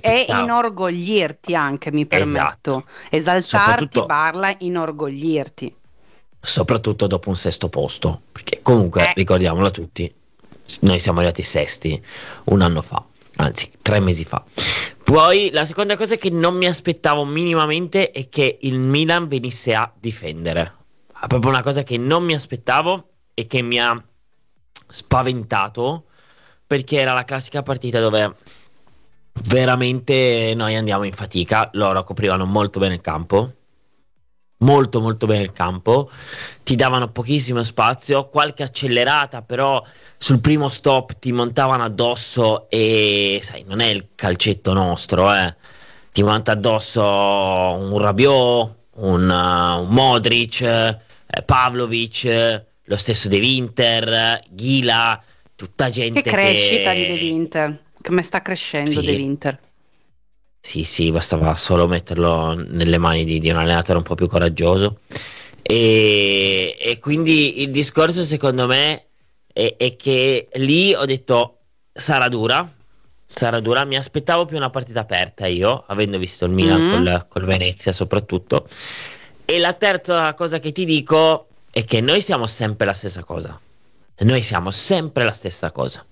e aspettavo. inorgoglirti anche, mi permetto. Esatto. Esaltarti, Soprattutto, parla, inorgoglirti. soprattutto dopo un sesto posto, perché comunque Eh, ricordiamolo a tutti, noi siamo arrivati sesti un anno fa, anzi 3 mesi fa. Poi la seconda cosa che non mi aspettavo minimamente è che il Milan venisse a difendere. Proprio una cosa che non mi aspettavo e che mi ha spaventato, perché era la classica partita dove veramente noi andiamo in fatica, loro coprivano molto bene il campo, molto molto bene il campo, ti davano pochissimo spazio, qualche accelerata, però sul primo stop ti montavano addosso e sai, non è il calcetto nostro, ti monta addosso un Rabiot, un Modric, Pavlovic, lo stesso De Winter, Ghila, tutta che gente crescita di De che Winter, come sta crescendo De sì, Winter. sì, sì, bastava solo metterlo nelle mani di un allenatore un po' più coraggioso. E quindi il discorso, secondo me, è che lì ho detto sarà dura. Sarà dura. Mi aspettavo più una partita aperta io, avendo visto il Milan Mm? col Venezia soprattutto. E la terza cosa che ti dico è che noi siamo sempre la stessa cosa. Noi siamo sempre la stessa cosa.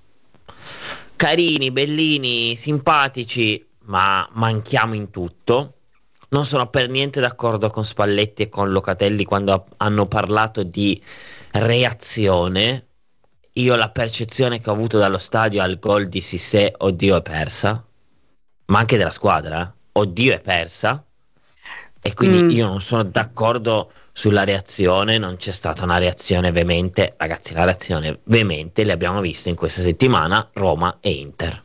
Carini, bellini, simpatici, ma manchiamo in tutto. Non sono per niente d'accordo con Spalletti e con Locatelli quando hanno parlato di reazione. Io la percezione che ho avuto dallo stadio al gol di Sissé, oddio è persa, ma anche della squadra, oddio è persa. E quindi Mm. io non sono d'accordo sulla reazione, non c'è stata una reazione veemente. Ragazzi, la reazione veemente l'abbiamo vista in questa settimana Roma e Inter.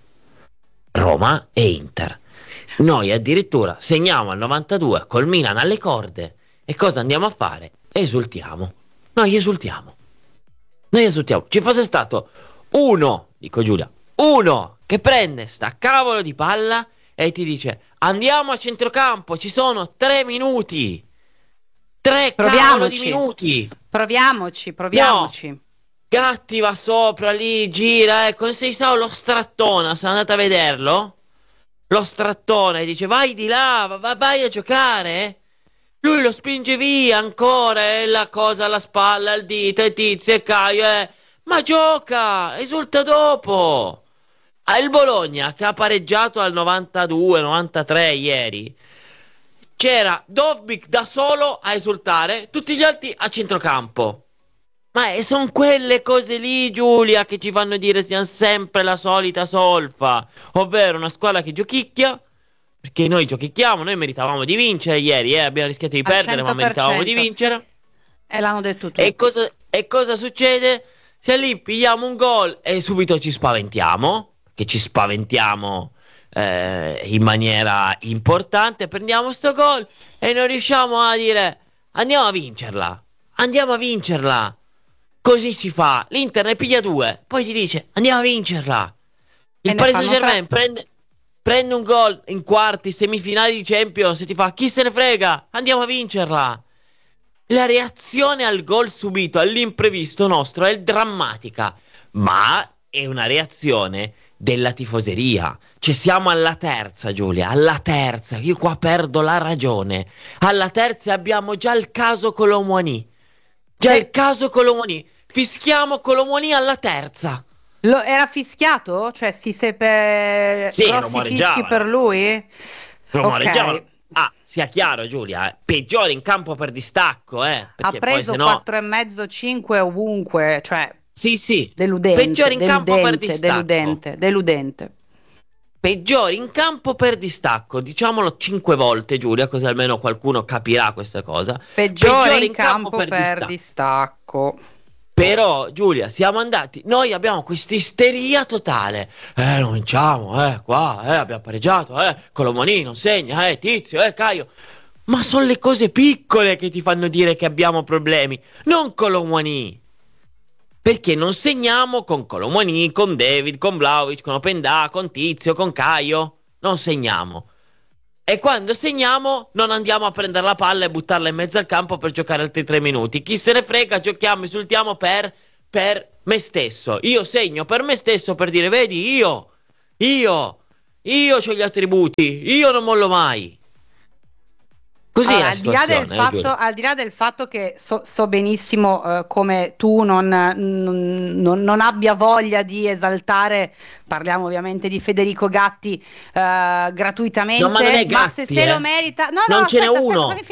Roma e Inter. Noi addirittura segniamo al 92 col Milan alle corde. E cosa andiamo a fare? Esultiamo. Noi esultiamo. Noi esultiamo. Ci fosse stato uno, dico Giulia, uno che prende sta cavolo di palla e ti dice andiamo a centrocampo, ci sono 3 minuti. 3 cavolo di Proviamoci, minuti. proviamoci, No, proviamoci. Gatti va sopra lì, gira, come se stavo lo strattona, sono andato a vederlo. Lo strattone dice vai di là, vai a giocare. Lui lo spinge via ancora, la cosa alla spalla, al dito, e Tizio e Caio, ma gioca, esulta dopo. Il Bologna che ha pareggiato al 92-93 ieri. C'era Dovbik da solo a esultare, tutti gli altri a centrocampo. Ma sono quelle cose lì, Giulia, che ci fanno dire siamo sempre la solita solfa, ovvero una squadra che giochicchia, perché noi giochicchiamo, noi meritavamo di vincere ieri, abbiamo rischiato di Al perdere, ma meritavamo di 100%. vincere. E l'hanno detto E tutti. cosa succede? Se lì pigliamo un gol e subito ci spaventiamo, che ci spaventiamo in maniera importante, prendiamo sto gol e non riusciamo a dire andiamo a vincerla, andiamo a vincerla. Così si fa. L'Inter ne piglia due, poi ti dice andiamo a vincerla. E Il ne Paris fanno tre. Saint-Germain prende un gol in quarti, semifinali di Champions e ti fa chi se ne frega, andiamo a vincerla. La reazione al gol subito, all'imprevisto nostro è drammatica, ma è una reazione della tifoseria. Cioè siamo alla terza, Giulia, alla terza. Io qua perdo la ragione. Alla terza abbiamo già il caso Colomouani. Già Sì. il caso Colomouani. Fischiamo Colomouani alla terza. Era fischiato? Cioè, si seppe Sì, grossi fischi per rumoreggiavano. lui? Rumoreggiavano. Ok. Ah, sia chiaro, Giulia, peggiore in campo per distacco, Ha perché poi se preso no 4,5, 5 ovunque. Cioè, sì, sì, peggiore deludente, in campo per deludente, distacco. deludente, deludente. Peggiori in campo per distacco, diciamolo 5 volte, Giulia, così almeno qualcuno capirà questa cosa. Peggiore Peggiori in in campo campo per per distacco. distacco. Però, Giulia, siamo andati. Noi abbiamo questa isteria totale. Non vinciamo, qua, abbiamo pareggiato, Colomoni non segna, Tizio, Caio. Ma sono le cose piccole che ti fanno dire che abbiamo problemi, non Colomoni. Perché non segniamo con Colomoni, con David, con Vlahovic, con Openda, con Tizio, con Caio. Non segniamo. E quando segniamo non andiamo a prendere la palla e buttarla in mezzo al campo per giocare altri 3 minuti. Chi se ne frega, giochiamo, esultiamo per me stesso. Io segno per me stesso per dire, vedi, io io ho gli attributi, io non mollo mai. Così è Allora, la situazione, Giulia. al di là del fatto che so benissimo come tu non abbia voglia di esaltare, parliamo ovviamente di Federico Gatti No, ma non gratuitamente, è ma Gatti, se lo merita, no, no, non ce n'è aspetta, uno.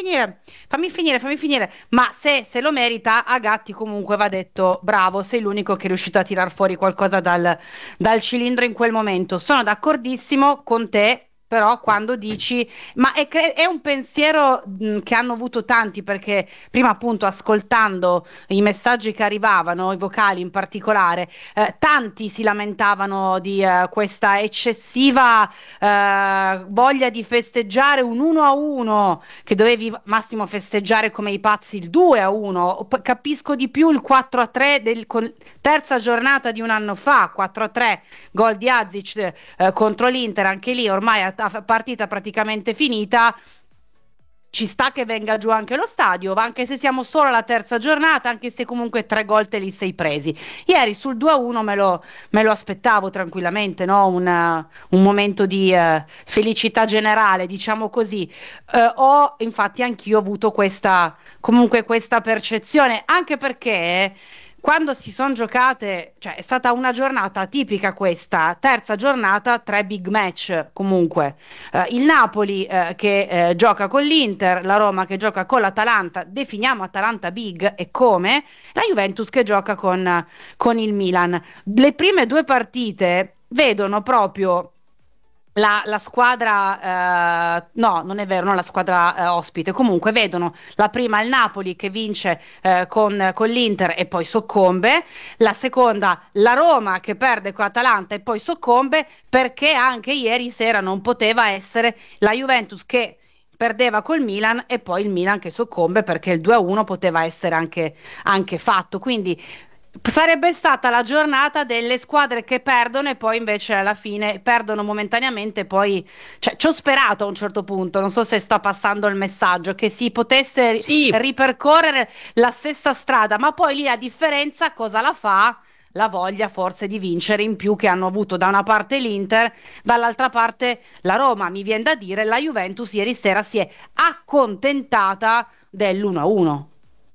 fammi finire, ma se lo merita, a Gatti comunque va detto bravo, sei l'unico che è riuscito a tirar fuori qualcosa dal cilindro in quel momento. Sono d'accordissimo con te. Però quando dici, ma è un pensiero che hanno avuto tanti, perché prima appunto ascoltando i messaggi che arrivavano, i vocali in particolare, tanti si lamentavano di questa eccessiva voglia di festeggiare un 1-1, che dovevi massimo festeggiare come i pazzi il 2-1. Capisco di più il 4-3 terza giornata di un anno fa, 4-3, gol di Azic contro l'Inter, anche lì ormai a partita praticamente finita. Ci sta che venga giù anche lo stadio, anche se siamo solo alla terza giornata, anche se comunque 3 gol te li sei presi. Ieri sul 2-1 me lo aspettavo tranquillamente, no? Un momento di felicità generale, diciamo così. Ho infatti anch'io avuto comunque questa percezione, anche perché quando si sono giocate, cioè è stata una giornata tipica questa, terza giornata, 3 big match comunque. Il Napoli che gioca con l'Inter, la Roma che gioca con l'Atalanta, definiamo Atalanta big e come, la Juventus che gioca con il Milan. Le prime 2 partite vedono proprio la squadra, no, non è vero, non la squadra ospite. Comunque vedono la prima il Napoli che vince con l'Inter e poi soccombe, la seconda la Roma che perde con l'Atalanta e poi soccombe, perché anche ieri sera non poteva essere la Juventus che perdeva col Milan e poi il Milan che soccombe, perché il 2-1 poteva essere anche fatto. Quindi sarebbe stata la giornata delle squadre che perdono e poi invece alla fine perdono momentaneamente, poi cioè, ci ho sperato a un certo punto, non so se sta passando il messaggio, che si potesse Sì, ripercorrere la stessa strada, ma poi lì a differenza cosa la fa? La voglia forse di vincere in più che hanno avuto da una parte l'Inter, dall'altra parte la Roma. Mi viene da dire, la Juventus ieri sera si è accontentata dell'1-1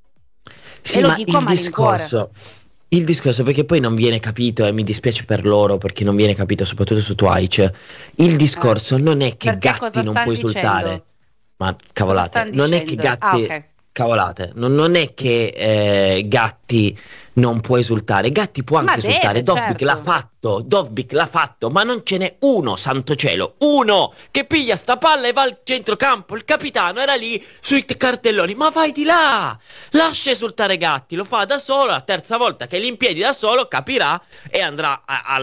e sì, lo ma dico a malincuore. il discorso perché poi non viene capito e mi dispiace per loro perché non viene capito soprattutto su Twitch. Il Eh. discorso non è che Perché Gatti cosa non può stanno esultare, dicendo? ma Cosa cavolate, stanno non è che dicendo? Ah, Gatti, ok. cavolate, non è che Gatti non può esultare, Gatti può Ma anche esultare, deve, certo. Dovbik l'ha fatto, ma non ce n'è uno, santo cielo, uno che piglia sta palla e va al centrocampo, il capitano era lì sui cartelloni, ma vai di là, lascia esultare Gatti, lo fa da solo, la terza volta che è lì in piedi da solo capirà e andrà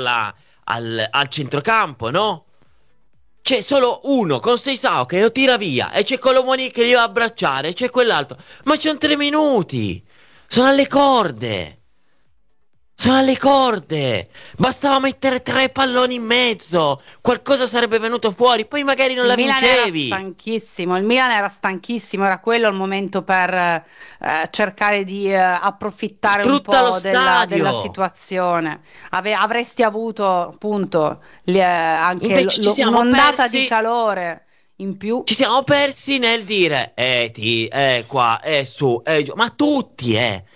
al centrocampo, no? C'è solo uno con Seisao che lo tira via e c'è Colomoni che gli va a abbracciare e c'è quell'altro. Ma c'è 3 minuti. Sono alle corde. Sono alle corde. Bastava mettere 3 palloni in mezzo. Qualcosa sarebbe venuto fuori. Poi magari non Il la Milan era vincevi. stanchissimo, il Milan era stanchissimo, era quello il momento per cercare di approfittare un Sfrutta lo po' della stadio. situazione. Avresti avuto appunto anche Invece ci siamo un'ondata di persi. calore in più. Ci siamo persi nel dire, qua, su, giù. Ma tutti,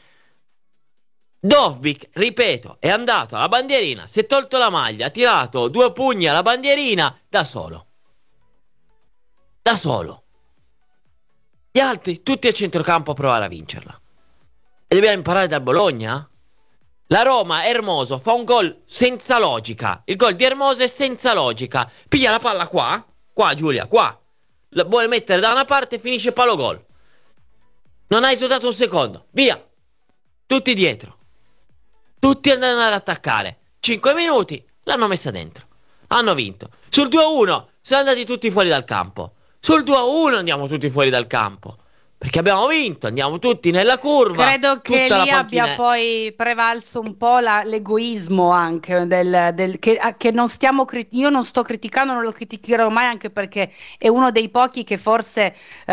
Dovbik, ripeto, è andato alla bandierina, si è tolto la maglia, ha tirato 2 pugni alla bandierina da solo. Da solo. Gli altri, tutti a centrocampo a provare a vincerla. E dobbiamo imparare dal Bologna? La Roma, Hermoso, fa un gol senza logica. Il gol di Hermoso è senza logica. Piglia la palla qua, qua Giulia, qua. La vuole mettere da una parte e finisce palo gol. Non hai esultato un secondo. Via. Tutti dietro. Tutti andando ad attaccare. 5 minuti, l'hanno messa dentro. Hanno vinto. Sul 2-1 sono andati tutti fuori dal campo. Sul 2-1 andiamo tutti fuori dal campo. perché abbiamo vinto, andiamo tutti nella curva, Credo che tutta la lì abbia panchina. poi prevalso un po' l'egoismo anche che non stiamo io non sto criticando, non lo criticherò mai anche perché è uno dei pochi che forse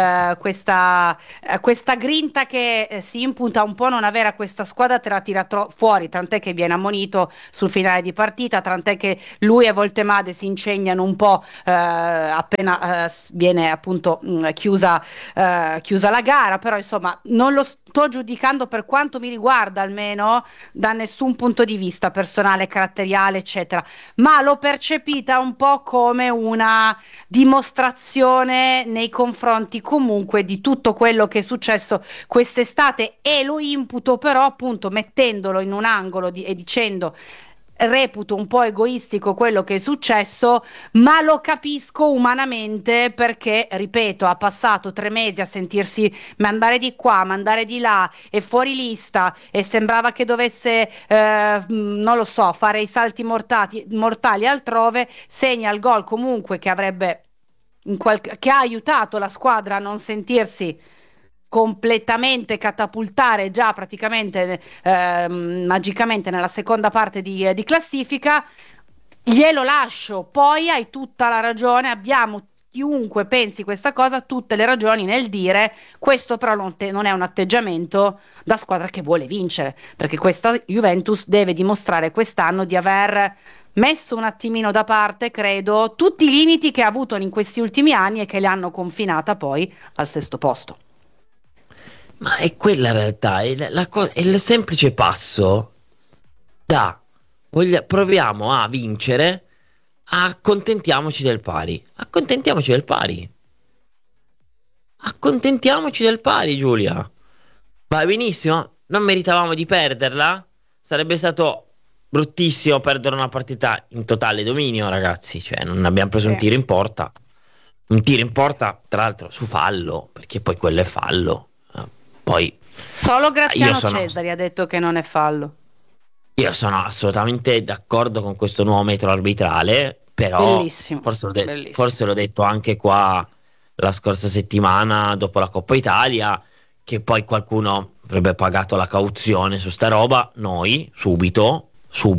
questa grinta che si imputa un po' a non avere a questa squadra te la tira fuori, tant'è che viene ammonito sul finale di partita, tant'è che lui e Voltemade si incegnano un po' appena viene appunto chiusa la gara, però insomma non lo sto giudicando per quanto mi riguarda almeno da nessun punto di vista personale, caratteriale, eccetera, ma l'ho percepita un po' come una dimostrazione nei confronti comunque di tutto quello che è successo quest'estate e lo imputo però appunto mettendolo in un angolo e dicendo reputo un po' egoistico quello che è successo, ma lo capisco umanamente perché, ripeto, ha passato 3 mesi a sentirsi mandare di qua, mandare di là, e fuori lista e sembrava che dovesse, non lo so, fare i salti mortali altrove, segna il gol comunque che avrebbe che ha aiutato la squadra a non sentirsi completamente catapultare già praticamente magicamente nella seconda parte di classifica, glielo lascio. Poi hai tutta la ragione, abbiamo chiunque pensi questa cosa, tutte le ragioni nel dire questo però non è un atteggiamento da squadra che vuole vincere, perché questa Juventus deve dimostrare quest'anno di aver messo un attimino da parte, credo, tutti i limiti che ha avuto in questi ultimi anni e che le hanno confinata poi al sesto posto. Ma è quella in realtà, è il semplice passo da proviamo a vincere, accontentiamoci del pari. Accontentiamoci del pari. Accontentiamoci del pari, Giulia. Va benissimo, non meritavamo di perderla. Sarebbe stato bruttissimo perdere una partita in totale dominio, ragazzi. Cioè, non abbiamo preso un tiro in porta. Un tiro in porta, tra l'altro, su fallo, perché poi quello è fallo. Poi solo Graziano Cesari ha detto che non è fallo. Io sono assolutamente d'accordo con questo nuovo metro arbitrale, però bellissimo, forse l'ho detto anche qua la scorsa settimana dopo la Coppa Italia, che poi qualcuno avrebbe pagato la cauzione su sta roba, noi subito,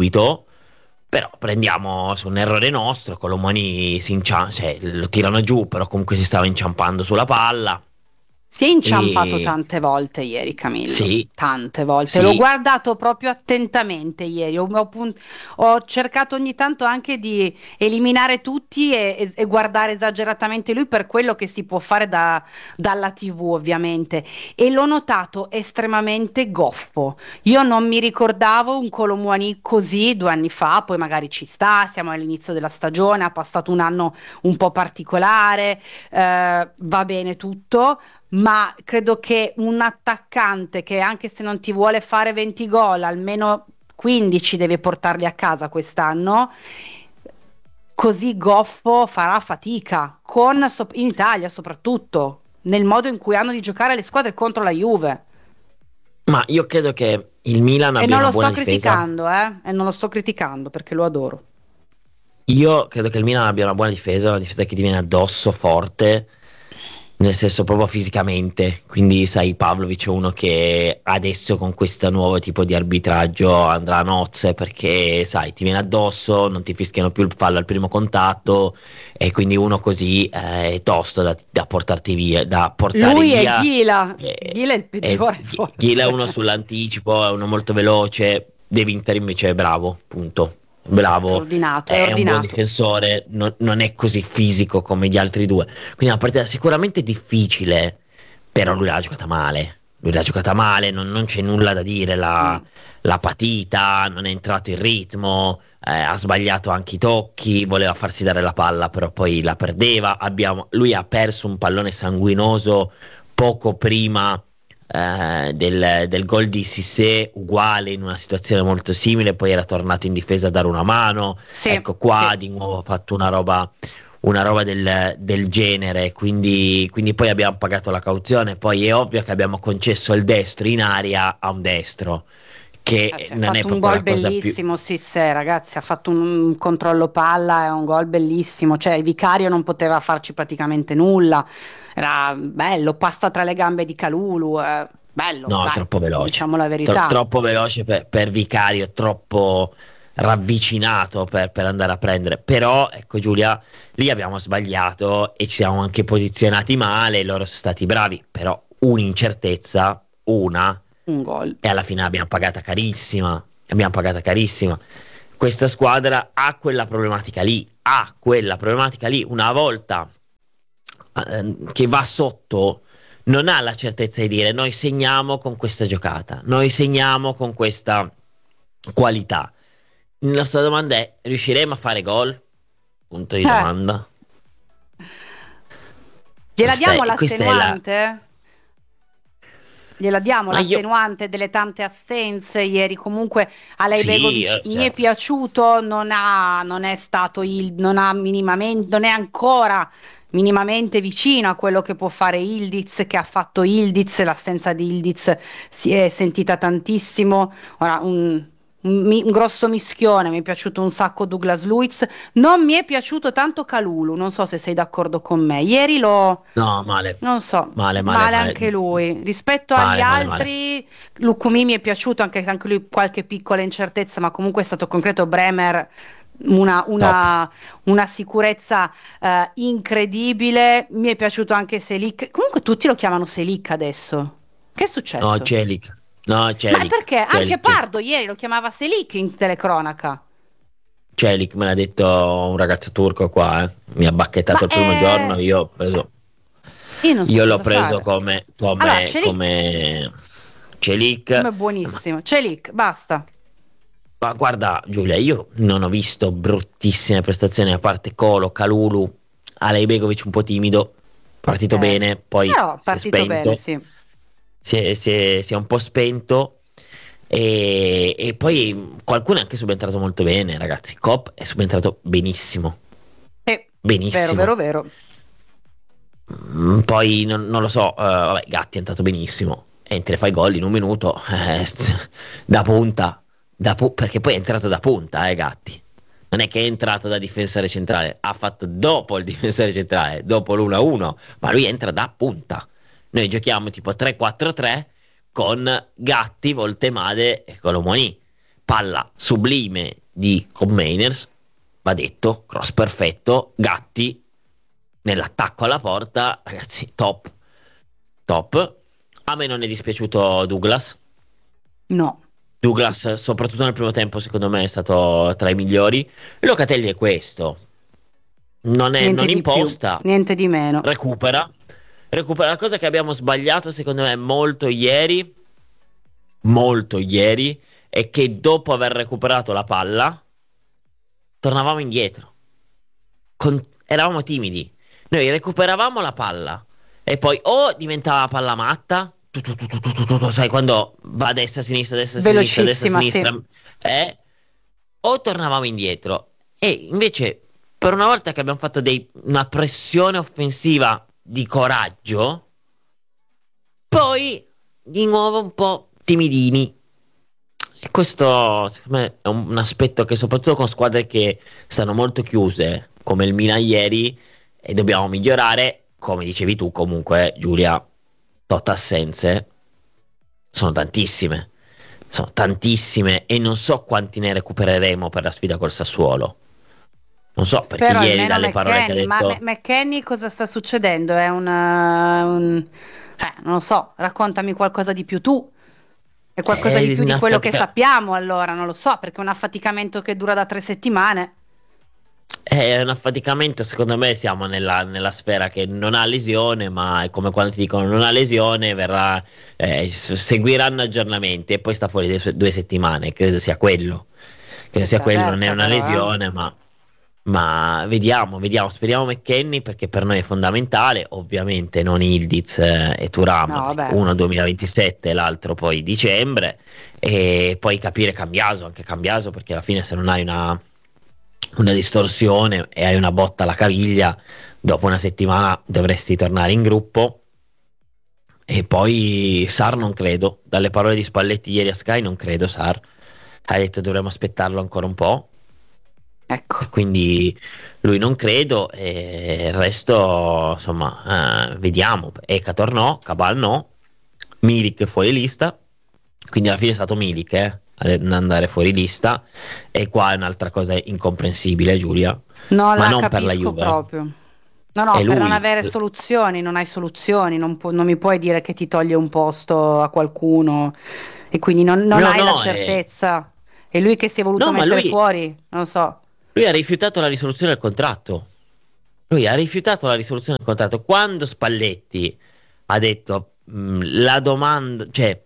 però prendiamo su un errore nostro, Colomani lo tirano giù, però comunque si stava inciampando sulla palla. Si è inciampato tante volte ieri, Camillo. Sì. Tante volte. Sì. L'ho guardato proprio attentamente ieri. Ho cercato ogni tanto anche di eliminare tutti e guardare esageratamente lui per quello che si può fare dalla TV, ovviamente. E l'ho notato estremamente goffo. Io non mi ricordavo un Kolo Muani così 2 anni fa, poi magari ci sta, siamo all'inizio della stagione, ha passato un anno un po' particolare, va bene tutto. Ma credo che un attaccante che anche se non ti vuole fare 20 gol, almeno 15 deve portarli a casa quest'anno, così goffo farà fatica, in Italia soprattutto, nel modo in cui hanno di giocare le squadre contro la Juve. Ma io credo che il Milan abbia una buona difesa. E non lo sto criticando perché lo adoro. Io credo che il Milan abbia una buona difesa, una difesa che ti viene addosso forte, nel senso proprio fisicamente. Quindi sai, Pavlovic è uno che adesso con questo nuovo tipo di arbitraggio andrà a nozze, perché sai, ti viene addosso, non ti fischiano più il fallo al primo contatto, e quindi uno così è tosto da portarti via, da portare lui via. È Ghila è il peggiore. Ghila è uno sull'anticipo, è uno molto veloce. De Winter invece è bravo, punto. Bravo, è un buon difensore, non è così fisico come gli altri due, quindi è una partita sicuramente difficile, però lui l'ha giocata male, non c'è nulla da dire, la patita, non è entrato in ritmo, ha sbagliato anche i tocchi, voleva farsi dare la palla però poi la perdeva. Lui ha perso un pallone sanguinoso poco prima del gol di Cissé, uguale, in una situazione molto simile, poi era tornato in difesa a dare una mano. Ecco qua di nuovo ha fatto una roba del genere, quindi poi abbiamo pagato la cauzione. Poi è ovvio che abbiamo concesso il destro in aria a un destro che Ha non è fatto un proprio gol la cosa più... bellissimo, sì, sì, ragazzi, ha fatto un controllo palla e un gol bellissimo, cioè il Vicario non poteva farci praticamente nulla, era bello, passa tra le gambe di Kalulu, bello, No, dai, troppo veloce. diciamo la verità, Troppo veloce per Vicario, troppo ravvicinato per andare a prendere. Però, ecco Giulia, lì abbiamo sbagliato e ci siamo anche posizionati male, loro sono stati bravi, però un'incertezza, una, un gol. e alla fine l'abbiamo pagata carissima. Abbiamo pagata carissima. Questa squadra ha quella problematica lì, ha quella problematica lì. Una volta che va sotto non ha la certezza di dire noi segniamo con questa giocata, noi segniamo con questa qualità. La nostra domanda è: riusciremo a fare gol? Punto di Eh, domanda. gliela diamo Questa è la... l'attenuante? Gliela diamo Ma io... l'attenuante delle tante assenze ieri, comunque Sì, Alejbegovic mi è certo. piaciuto, non è stato non ha minimamente, non è ancora minimamente vicino a quello che può fare Ildiz, che ha fatto Ildiz, l'assenza di Ildiz si è sentita tantissimo. Ora, un grosso mischione, mi è piaciuto un sacco Douglas Luiz, non mi è piaciuto tanto Kalulu, non so se sei d'accordo con me. Ieri l'ho No, male. non so, Male, male, male male. anche lui. Rispetto agli Male, male, male. altri, Lukumi mi è piaciuto, anche lui qualche piccola incertezza, ma comunque è stato concreto. Bremer, una, Top. una- una sicurezza incredibile. Mi è piaciuto anche Selic. Comunque tutti lo chiamano Selic adesso. Che è No, successo? Celic. No, Ma Celic. perché? Anche Celic, Celic. Pardo ieri lo chiamava Selic in telecronaca. Celik me l'ha detto un ragazzo turco qua, eh. Mi ha bacchettato Ma il primo giorno, io non so io l'ho cosa preso fare. come, Allora, come, Selic come Celik. è buonissimo. Selic, basta. Ma guarda Giulia, io non ho visto bruttissime prestazioni a parte Colo, Kalulu, Alejbegovic un po' timido, partito Eh, bene, poi però si è partito bene, spento, sì. si è un po' spento e poi qualcuno è anche subentrato molto bene, ragazzi. Cop è subentrato benissimo, Vero, benissimo. vero, vero. Poi non lo so, vabbè, Gatti è entrato benissimo. Entri e fai gol in un minuto, da punta, perché poi è entrato da punta, Gatti. Non è che è entrato da difensore centrale, ha fatto dopo il difensore centrale, dopo l'1-1, ma lui entra da punta. Noi giochiamo tipo 3-4-3 con Gatti, Voltemade e Colomoni. Palla sublime di Cobb Mainers, va detto, cross perfetto, Gatti nell'attacco alla porta, ragazzi, top, top. A me non è dispiaciuto Douglas. No, Douglas, soprattutto nel primo tempo, secondo me è stato tra i migliori. Locatelli è questo, niente non di più, imposta, niente di meno. recupera. Recupera. La cosa che abbiamo sbagliato, secondo me, molto ieri, è che dopo aver recuperato la palla, tornavamo indietro. Eravamo timidi. Noi recuperavamo la palla e poi o diventava palla matta, sai quando va a destra, sinistra, destra, sinistra, destra, Velocissima, sì. sinistra, o tornavamo indietro. E invece, per una volta che abbiamo fatto una pressione offensiva di coraggio, poi di nuovo un po' timidini. E questo, secondo me, è un aspetto che, soprattutto con squadre che stanno molto chiuse, come il Milan ieri, e dobbiamo migliorare. Come dicevi tu, comunque, Giulia, tot assenze sono tantissime. Sono tantissime e non so quanti ne recupereremo per la sfida col Sassuolo. Non so, perché Spero ieri almeno dalle parole che ha McKennie, ma detto... McKennie cosa sta succedendo? È non lo so, raccontami qualcosa di più tu. È qualcosa di più di una quello che fatica... sappiamo allora, non lo so, perché è un affaticamento che dura da 3 settimane. È un affaticamento, secondo me siamo nella sfera che non ha lesione, ma è come quando ti dicono non ha lesione, seguiranno aggiornamenti e poi sta fuori 2 settimane, credo sia quello. Credo sia quello, non è Traversa una però, eh. lesione, ma vediamo, speriamo McKennie perché per noi è fondamentale, ovviamente non Ildiz e Thuram, No, perché vabbè. uno 2027 e l'altro poi dicembre, e poi capire Cambiaso, anche Cambiaso, perché alla fine se non hai una distorsione e hai una botta alla caviglia, dopo una settimana dovresti tornare in gruppo E poi Sarr non credo, dalle parole di Spalletti ieri a Sky non credo Sarr. Ha detto dovremmo aspettarlo ancora un po'. Ecco. E quindi lui non credo, e il resto insomma vediamo. Eka no, Cabal no, Milik fuori lista, quindi alla fine è stato Milik ad andare fuori lista, e qua è un'altra cosa incomprensibile, Giulia, No, ma la non per la capisco Juve. proprio. No, È per non lui. avere soluzioni, non hai soluzioni, non mi puoi dire che ti toglie un posto a qualcuno e quindi non No, hai la no, certezza. È lui che si è voluto no, ma mettere lui fuori, non lo so. ha rifiutato la risoluzione del contratto. Lui ha rifiutato la risoluzione del contratto. Quando Spalletti ha detto la domanda, cioè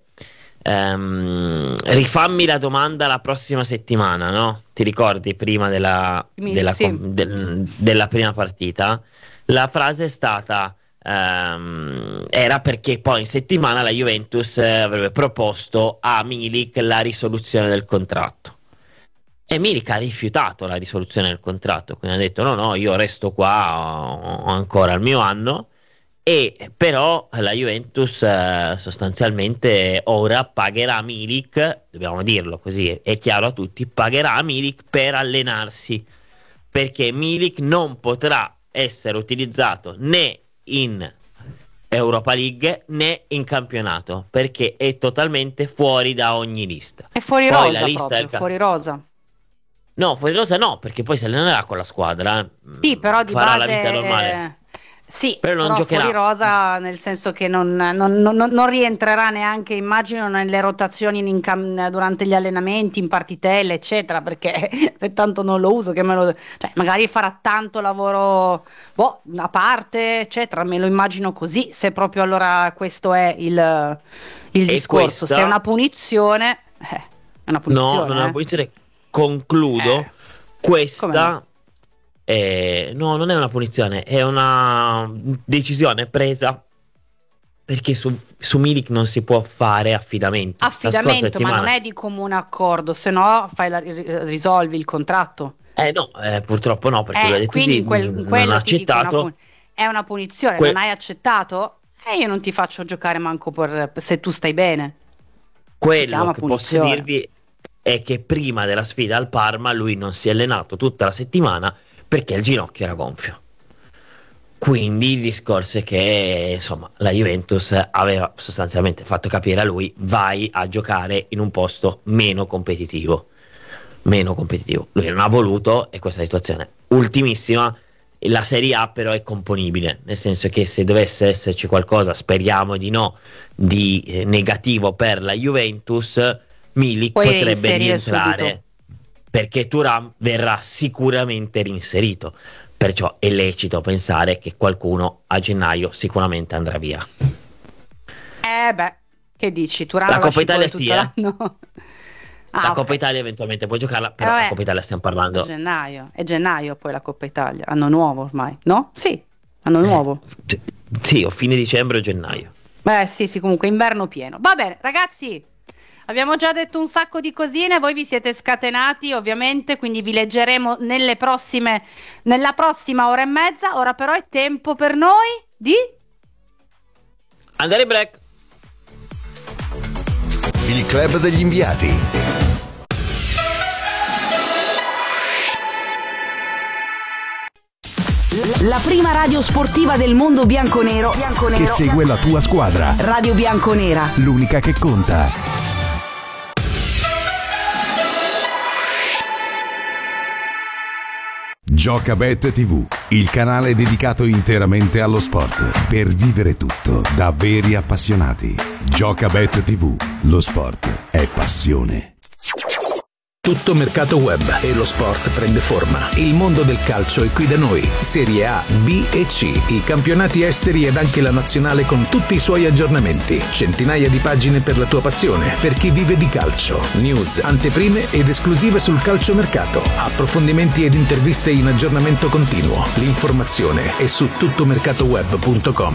rifammi la domanda la prossima settimana, no? Ti ricordi prima Sì. della prima partita? La frase è stata era perché poi in settimana la Juventus avrebbe proposto a Milik la risoluzione del contratto. E Milik ha rifiutato la risoluzione del contratto, quindi ha detto no, io resto qua, ho ancora il mio anno, e però la Juventus sostanzialmente ora pagherà Milik, dobbiamo dirlo così, è chiaro a tutti, pagherà Milik per allenarsi, perché Milik non potrà essere utilizzato né in Europa League né in campionato, perché è totalmente fuori da ogni lista. È fuori Poi rosa la lista proprio, del fuori rosa. No, fuori rosa no, perché poi si allenerà con la squadra. Sì, però di Farà base la vita normale. sì, Però non però giocherà. fuori rosa nel senso che non rientrerà neanche, immagino, nelle rotazioni durante gli allenamenti, in partitelle, eccetera, perché tanto non lo uso, cioè, magari farà tanto lavoro a parte, eccetera, me lo immagino così, se proprio allora questo è il discorso. Se è una punizione, è una punizione. No, non è una punizione. Concludo. Come no? Questa no, non è una punizione, è una decisione presa perché su Milik non si può fare affidamento. Affidamento, ma non è di comune accordo, se no risolvi il contratto. No, purtroppo no, perché lui ha detto quindi sì, in quello non ha ti dico accettato. è una punizione, non hai accettato? Io non ti faccio giocare manco se tu stai bene. Quello che posso dirvi è che prima della sfida al Parma lui non si è allenato tutta la settimana perché il ginocchio era gonfio. Quindi il discorso è che insomma la Juventus aveva sostanzialmente fatto capire a lui: vai a giocare in un posto meno competitivo. Lui non ha voluto, e questa situazione ultimissima. La Serie A però è componibile, nel senso che se dovesse esserci qualcosa, speriamo di no, di negativo per la Juventus, Milik potrebbe rientrare subito, perché Thuram verrà sicuramente reinserito, perciò è lecito pensare che qualcuno a gennaio sicuramente andrà via. Che dici? Thuram la Coppa Italia sì, l'anno? La Coppa Italia eventualmente puoi giocarla, però la Coppa Italia stiamo parlando. È gennaio poi la Coppa Italia, anno nuovo ormai, no? Sì, anno nuovo. Sì, o fine dicembre o gennaio. Sì, comunque inverno pieno. Va bene, ragazzi, abbiamo già detto un sacco di cosine, voi vi siete scatenati ovviamente, quindi vi leggeremo nella prossima ora e mezza. Ora però è tempo per noi di andare in break. Il club degli inviati. La prima radio sportiva del mondo bianconero che segue la tua squadra. Radio Bianconera, l'unica che conta. Giocabet TV, il canale dedicato interamente allo sport, per vivere tutto da veri appassionati. Giocabet TV, lo sport è passione. Tutto mercato web e lo sport prende forma. Il mondo del calcio è qui da noi. Serie A, B e C, i campionati esteri ed anche la nazionale con tutti i suoi aggiornamenti. Centinaia di pagine per la tua passione, per chi vive di calcio. News, anteprime ed esclusive sul calciomercato. Approfondimenti ed interviste in aggiornamento continuo. L'informazione è su tuttomercatoweb.com.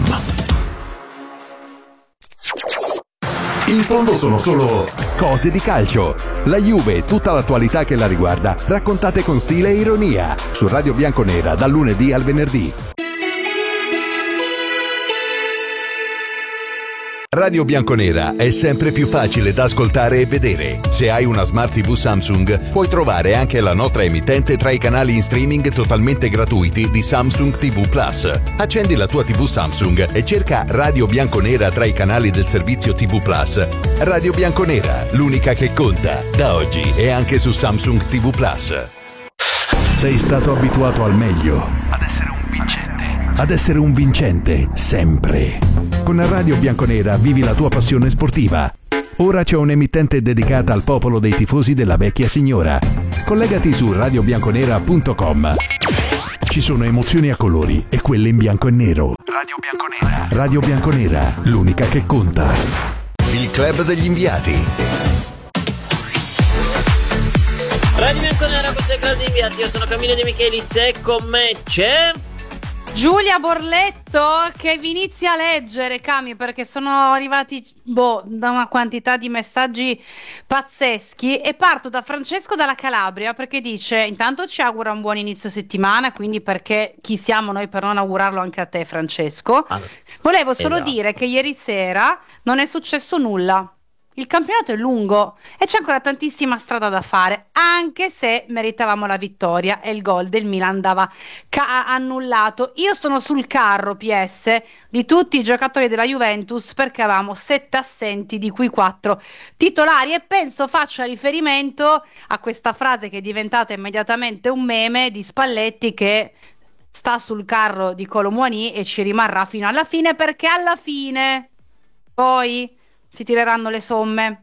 In fondo sono solo cose di calcio. La Juve e tutta l'attualità che la riguarda, raccontate con stile e ironia. Su Radio Bianconera dal lunedì al venerdì. Radio Bianconera è sempre più facile da ascoltare e vedere. Se hai una Smart TV Samsung, puoi trovare anche la nostra emittente tra i canali in streaming totalmente gratuiti di Samsung TV Plus. Accendi la tua TV Samsung e cerca Radio Bianconera tra i canali del servizio TV Plus. Radio Bianconera, l'unica che conta. Da oggi è anche su Samsung TV Plus. Sei stato abituato al meglio, ad essere un vincente, sempre. Con Radio Bianconera vivi la tua passione sportiva. Ora c'è un'emittente dedicata al popolo dei tifosi della vecchia signora. Collegati su radiobianconera.com. Ci sono emozioni a colori e quelle in bianco e nero. Radio Bianconera, l'unica che conta. Il club degli inviati. Radio Bianconera, questo è il club degli inviati. Io sono Camillo De Michelis e con me c'è Giulia Borletto, che vi inizia a leggere, Cami, perché sono arrivati da una quantità di messaggi pazzeschi, e parto da Francesco dalla Calabria, perché dice: intanto ci augura un buon inizio settimana, quindi perché chi siamo noi per non augurarlo anche a te, Francesco. Volevo solo dire che ieri sera non è successo nulla. Il campionato è lungo e c'è ancora tantissima strada da fare, anche se meritavamo la vittoria e il gol del Milan andava annullato. Io sono sul carro, PS, di tutti i giocatori della Juventus, perché avevamo 7 assenti, di cui 4 titolari, e penso faccia riferimento a questa frase che è diventata immediatamente un meme di Spalletti, che sta sul carro di Kolo Muani e ci rimarrà fino alla fine, perché alla fine poi si tireranno le somme.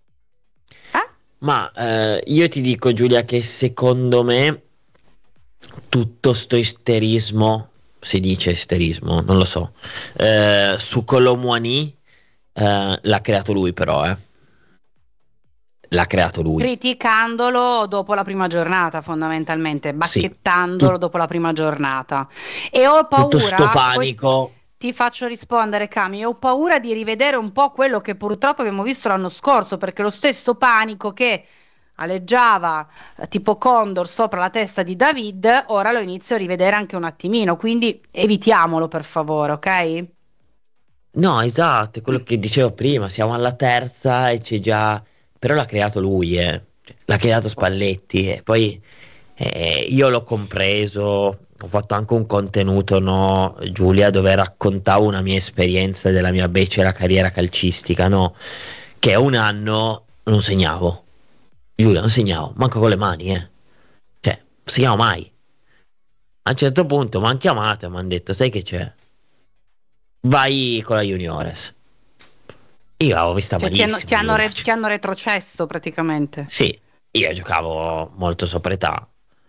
Ma io ti dico, Giulia, che secondo me tutto sto isterismo, si dice isterismo, non lo so, su Kolo Muani l'ha creato lui, però l'ha creato lui, criticandolo dopo la prima giornata, fondamentalmente bacchettandolo dopo la prima giornata, e ho paura, tutto sto panico. Ti faccio rispondere, Cami. Ho paura di rivedere un po' quello che purtroppo abbiamo visto l'anno scorso, perché lo stesso panico che aleggiava tipo Condor sopra la testa di David, ora lo inizio a rivedere anche un attimino, quindi evitiamolo, per favore, ok? No, esatto, è quello che dicevo prima, siamo alla terza e c'è già, però l'ha creato lui, l'ha creato Spalletti, e poi io l'ho compreso. Ho fatto anche un contenuto, no, Giulia, dove raccontavo una mia esperienza della mia becera carriera calcistica, no? Che a un anno non segnavo. Giulia, non segnavo, manco con le mani, Cioè, non segnavo mai. A un certo punto mi hanno chiamato e mi hanno detto: sai che c'è? Vai con la Juniores. Io l'avevo vista malissimo. Ti hanno retrocesso praticamente. Sì, io giocavo molto sopra età.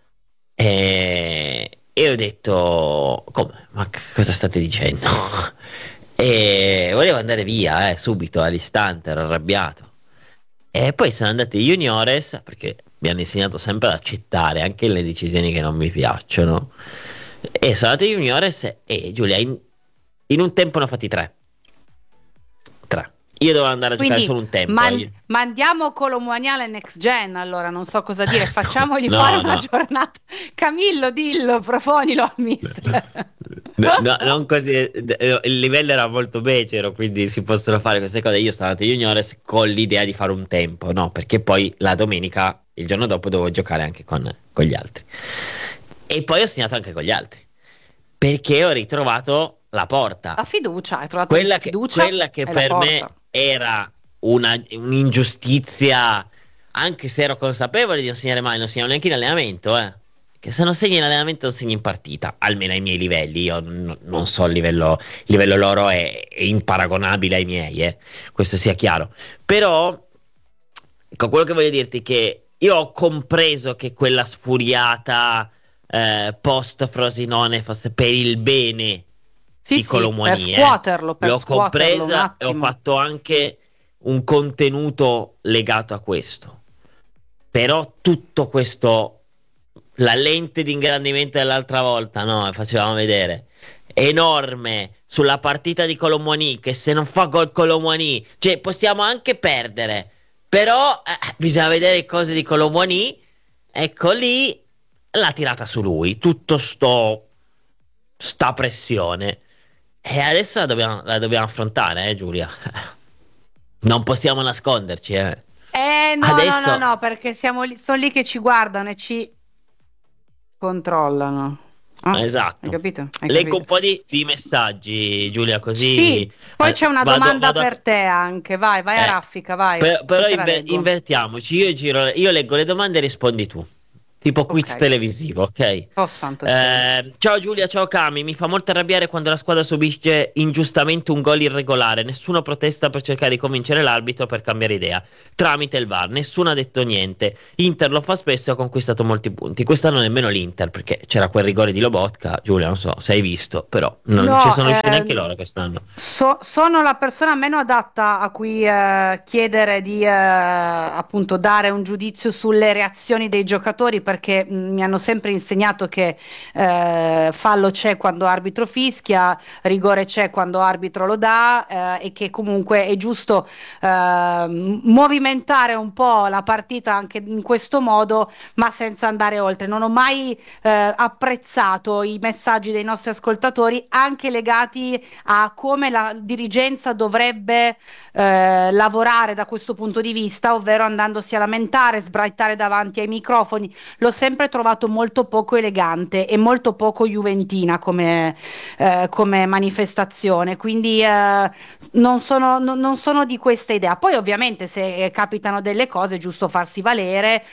E ho detto: come? Ma cosa state dicendo? E volevo andare via, subito, all'istante, ero arrabbiato. E poi sono andati ai Juniores, perché mi hanno insegnato sempre ad accettare anche le decisioni che non mi piacciono. E sono andati ai Juniores e Giulia, in un tempo ne ho fatti 3. Io dovevo andare a giocare solo un tempo. Mandiamo Kolo Muani alle next gen, allora non so cosa dire, facciamogli fare una giornata. Camillo, dillo, proponilo al mister. No, non così, il livello era molto becero, quindi si possono fare queste cose. Io stavo andando ai Juniores con l'idea di fare un tempo, no? Perché poi la domenica, il giorno dopo, dovevo giocare anche con gli altri. E poi ho segnato anche con gli altri, perché ho ritrovato la porta. La fiducia, hai trovato quella fiducia, che per me era un'ingiustizia, anche se ero consapevole di non segnare mai, non segnavo neanche in allenamento, che se non segni in allenamento non segni in partita, almeno ai miei livelli. Io non so, il livello loro è imparagonabile ai miei, questo sia chiaro. Però ecco, quello che voglio dirti è che io ho compreso che quella sfuriata post Frosinone fosse per il bene di Kolo Muani, per scuoterlo, l'ho compresa e ho fatto anche un contenuto legato a questo. Però tutto questo, la lente di ingrandimento dell'altra volta, no, facevamo vedere, enorme, sulla partita di Kolo Muani, che se non fa gol Kolo Muani, cioè possiamo anche perdere, però bisogna vedere le cose di Kolo Muani. Ecco, lì l'ha tirata su lui tutto sta pressione. E adesso la dobbiamo affrontare, Giulia. Non possiamo nasconderci, No, Adesso no, perché sono lì che ci guardano e ci controllano. Hai esatto. capito? Leggo un po' di messaggi, Giulia, così Sì, poi c'è una domanda per te anche. Vai a Eh, raffica, vai. però Che te la leggo. invertiamoci. Io leggo le domande e rispondi tu. Tipo quiz Ok. televisivo, ok? Oh santo cielo. Ciao Giulia, ciao Cami. Mi fa molto arrabbiare quando la squadra subisce ingiustamente un gol irregolare. Nessuno protesta per cercare di convincere l'arbitro per cambiare idea. Tramite il VAR, nessuno ha detto niente. Inter lo fa spesso e ha conquistato molti punti. Quest'anno nemmeno l'Inter, perché c'era quel rigore di Lobotka. Giulia, non so se hai visto, però non No, ci sono riusciti neanche loro quest'anno. sono la persona meno adatta a cui chiedere di appunto dare un giudizio sulle reazioni dei giocatori perché mi hanno sempre insegnato che fallo c'è quando arbitro fischia, rigore c'è quando arbitro lo dà e che comunque è giusto movimentare un po' la partita anche in questo modo, ma senza andare oltre. Non ho mai apprezzato i messaggi dei nostri ascoltatori anche legati a come la dirigenza dovrebbe lavorare da questo punto di vista, ovvero andandosi a lamentare, sbraitare davanti ai microfoni. L'ho sempre trovato molto poco elegante e molto poco juventina come manifestazione, quindi non sono di questa idea. Poi ovviamente se capitano delle cose è giusto farsi valere,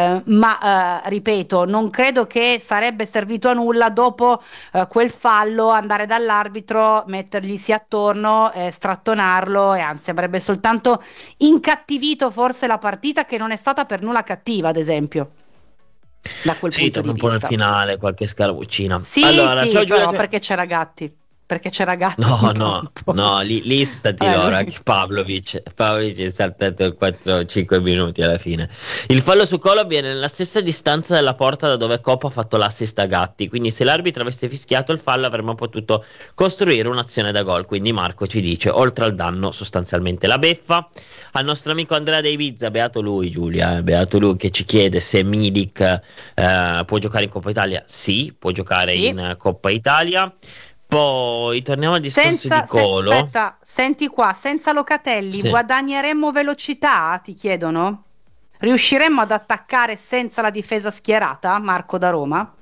ma ripeto, non credo che sarebbe servito a nulla dopo quel fallo andare dall'arbitro, metterglisi attorno, strattonarlo e anzi avrebbe soltanto incattivito forse la partita che non è stata per nulla cattiva, ad esempio, da quel Sì, punto torna di un po' nel vista. finale, qualche scaramuccina. Sì, Allora, sì, ciao Giulia. però perché c'era Gatti? Perché c'era Gatti No, in no, campo. no, lì sono stati loro, anche Pavlovic è saltato 4-5 minuti alla fine. Il fallo su Colo avviene nella stessa distanza della porta da dove Coppa ha fatto l'assist a Gatti, quindi se l'arbitro avesse fischiato il fallo avremmo potuto costruire un'azione da gol, quindi Marco ci dice, oltre al danno sostanzialmente la beffa. Al nostro amico Andrea De Ibiza, beato lui Giulia, beato lui che ci chiede se Milik può giocare in Coppa Italia. Sì, può giocare Sì. in Coppa Italia. Poi torniamo al discorso di Colo. Aspetta, senti qua, senza Locatelli Sì. guadagneremmo velocità, ti chiedono? Riusciremmo ad attaccare senza la difesa schierata, Marco da Roma?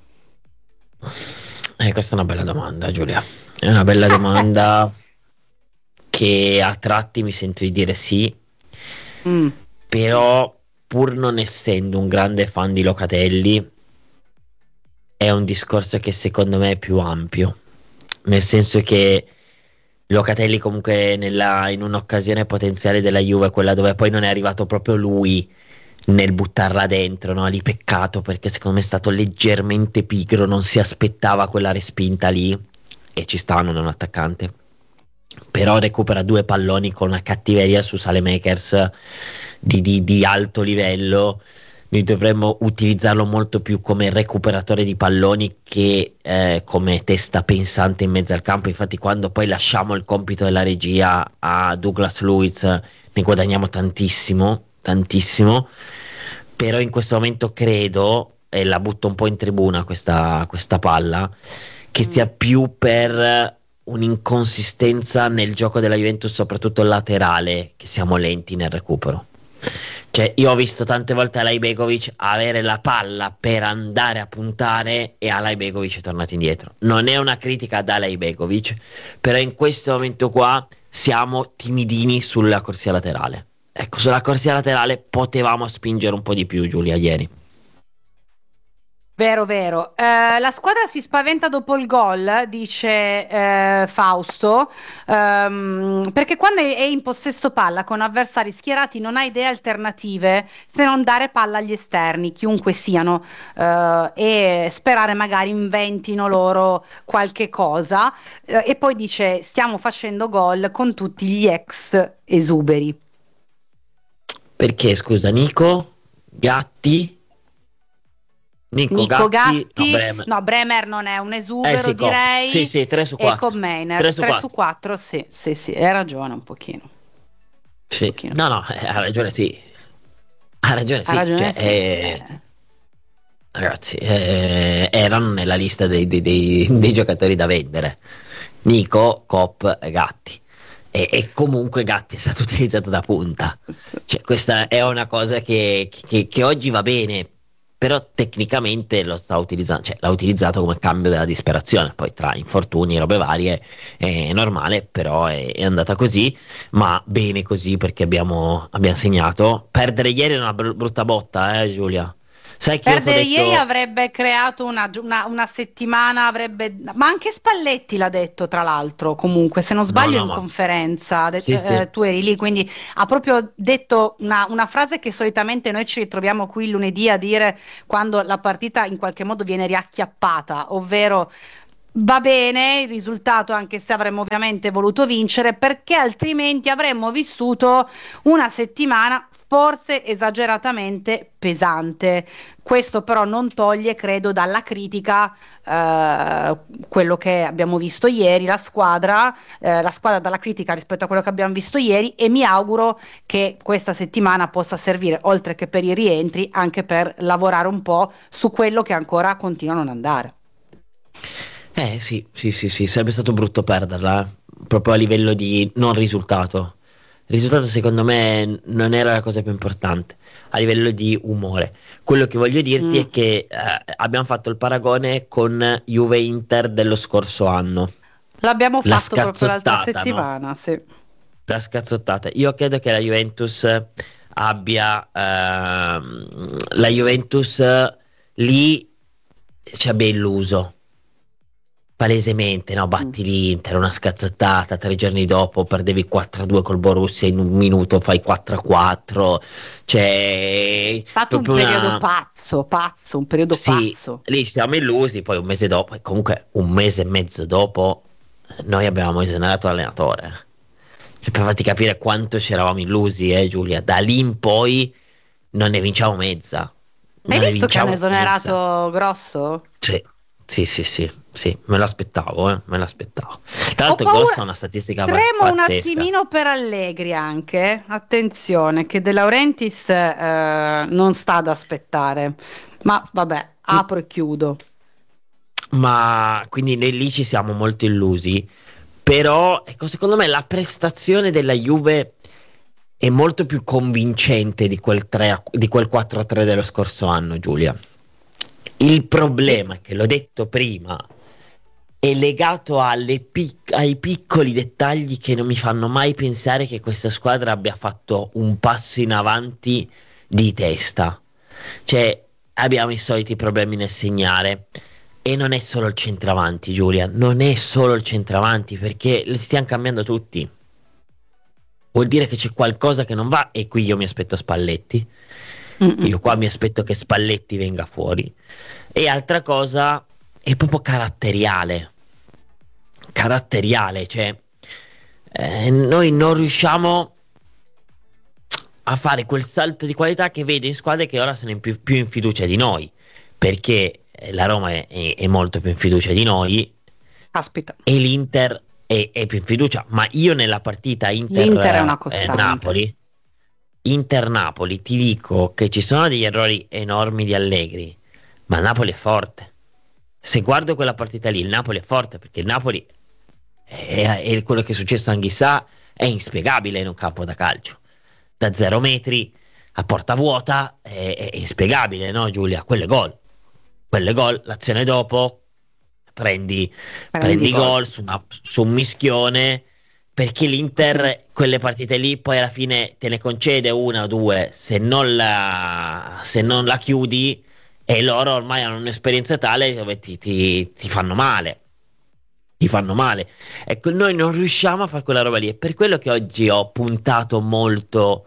Questa è una bella domanda, Giulia. È una bella domanda che a tratti mi sento di dire sì, Mm. però pur non essendo un grande fan di Locatelli, è un discorso che secondo me è più ampio. Nel senso che Locatelli comunque in un'occasione potenziale della Juve, quella dove poi non è arrivato proprio lui nel buttarla dentro, no? Lì peccato perché secondo me è stato leggermente pigro, non si aspettava quella respinta lì e ci sta, non è un attaccante. Però recupera 2 palloni con una cattiveria su Saelemaekers di alto livello. Noi dovremmo utilizzarlo molto più come recuperatore di palloni che come testa pensante in mezzo al campo. Infatti quando poi lasciamo il compito della regia a Douglas Luiz ne guadagniamo tantissimo, tantissimo. Però in questo momento credo, e la butto un po' in tribuna questa palla, che sia più per un'inconsistenza nel gioco della Juventus, soprattutto laterale, che siamo lenti nel recupero. Cioè, io ho visto tante volte Alajbegovic avere la palla per andare a puntare e Alajbegovic è tornato indietro. Non è una critica ad Alajbegovic, però in questo momento qua siamo timidini sulla corsia laterale. Ecco, sulla corsia laterale potevamo spingere un po' di più, Giulia, ieri. Vero, vero. La squadra si spaventa dopo il gol, dice Fausto, perché quando è in possesso palla con avversari schierati non ha idee alternative se non dare palla agli esterni, chiunque siano, e sperare magari inventino loro qualche cosa. E poi dice stiamo facendo gol con tutti gli ex esuberi. Perché, scusa, Nico? Gatti? Nico Gatti, no, Bremer non è un esubero, sì, direi. Sì, 3 su 4. E con Meiner 3 su 3 su 4, sì, hai ragione un pochino. Sì. Un pochino. No, ha ragione, sì. Ha ragione, sì. Ragione, Cioè, sì. Ragazzi, erano nella lista dei giocatori da vendere. Nico, Cop e Gatti. E comunque Gatti è stato utilizzato da punta. Cioè, questa è una cosa che oggi va bene, però tecnicamente lo sta utilizzando, cioè l'ha utilizzato come cambio della disperazione. Poi tra infortuni e robe varie è normale, però è andata così, ma bene così perché abbiamo segnato. Perdere ieri è una brutta botta, Giulia. Sai che Perdere io t'ho ieri detto. avrebbe creato una settimana, ma anche Spalletti l'ha detto, tra l'altro, comunque, se non No, sbaglio no, in ma conferenza, sì, sì. tu eri lì, quindi ha proprio detto una frase che solitamente noi ci ritroviamo qui il lunedì a dire quando la partita in qualche modo viene riacchiappata, ovvero va bene il risultato anche se avremmo ovviamente voluto vincere, perché altrimenti avremmo vissuto una settimana forse esageratamente pesante. Questo però non toglie, credo, dalla critica quello che abbiamo visto ieri, la squadra dalla critica rispetto a quello che abbiamo visto ieri, e mi auguro che questa settimana possa servire, oltre che per i rientri, anche per lavorare un po' su quello che ancora continua a non andare. Sì, sì, sì, sì, sarebbe stato brutto perderla, proprio a livello di non risultato. Il risultato secondo me non era la cosa più importante, a livello di umore. Quello che voglio dirti Mm. è che abbiamo fatto il paragone con Juve-Inter dello scorso anno, L'abbiamo la fatto proprio l'altra scazzottata, no? settimana, sì. La scazzottata. Io credo che la Juventus abbia, la Juventus lì ci abbia illuso. Palesemente, no? Mm. Batti l'Inter, una scazzottata, 3 giorni dopo perdevi 4-2 col Borussia, in un minuto fai 4-4, cioè È stato un proprio periodo una. pazzo, pazzo, un periodo Sì, pazzo. lì siamo illusi, poi un mese dopo, e comunque un mese e mezzo dopo, noi abbiamo esonerato l'allenatore. Cioè, per farti capire quanto ci eravamo illusi, Giulia, da lì in poi non ne vinciamo mezza, Hai non ne visto che hanno vinciamo mezza. esonerato Grosso? Sì, sì, sì, sì, sì, me l'aspettavo, me l'aspettavo. Tra Ho l'altro Grosso paura. ha una statistica Tremo un pazzesca. attimino per Allegri anche. Attenzione, che De Laurentiis non sta ad aspettare. Ma vabbè, Mm, apro e chiudo. Ma quindi noi lì ci siamo molto illusi, però ecco, secondo me la prestazione della Juve è molto più convincente di quel 4-3 dello scorso anno, Giulia. Il Sì. problema è che l'ho detto prima, è legato ai piccoli dettagli che non mi fanno mai pensare che questa squadra abbia fatto un passo in avanti di testa. Cioè, abbiamo i soliti problemi nel segnare. E non è solo il centravanti, Giulia, non è solo il centravanti, perché li stiamo cambiando tutti. Vuol dire che c'è qualcosa che non va, e qui io mi aspetto Spalletti. Mm-mm. Io qua mi aspetto che Spalletti venga fuori. E altra cosa è proprio caratteriale. Caratteriale, cioè noi non riusciamo a fare quel salto di qualità che vedo in squadre che ora sono più in fiducia di noi, perché la Roma è molto più in fiducia di noi Caspita, e l'Inter è più in fiducia, ma io nella partita l'Inter è una costante. Inter-Napoli, Inter-Napoli ti dico che ci sono degli errori enormi di Allegri, ma il Napoli è forte. Se guardo quella partita lì, il Napoli è forte perché il Napoli è quello che è successo a Anghissà, è inspiegabile in un campo da calcio. Da 0 metri a porta vuota è inspiegabile, no Giulia? Quello è gol, l'azione dopo prendi, Prendi prendi gol. gol su un mischione, perché Sì. l'Inter quelle partite lì poi alla fine te ne concede una o due, se non la chiudi, e loro ormai hanno un'esperienza tale dove ti fanno male. Ti fanno male. Ecco, noi non riusciamo a fare quella roba lì. È per quello che oggi ho puntato molto